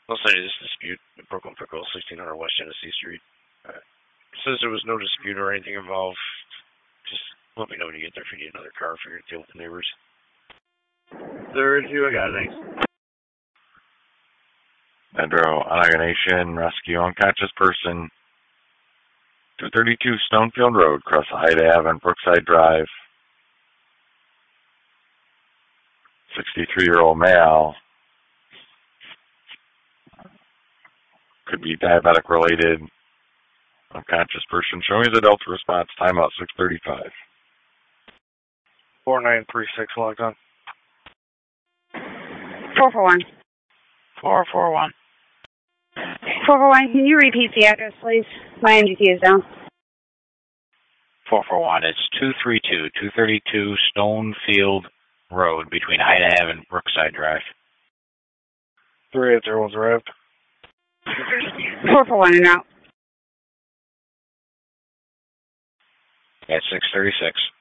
I'll say this dispute, Brooklyn Pickle, 1600 West Genesee Street. Says there was no dispute or anything involved. Just let me know when you get there if you need another car for your deal with the neighbors. 32, I got it, thanks. Metro Amalgamation Rescue Unconscious Person. 232 Stonefield Road, across Hyde Ave and Brookside Drive. 63-year-old male. Could be diabetic related. Unconscious person. Showing his adult response. Timeout 6:35. 4936 logged on. 441. 441. 441, can you repeat the address, please? My MGT is down. 441, it's 232 Stonefield Road between Hyde Ave and Brookside Drive. 380 was arrived. 441 and out. At 6:36.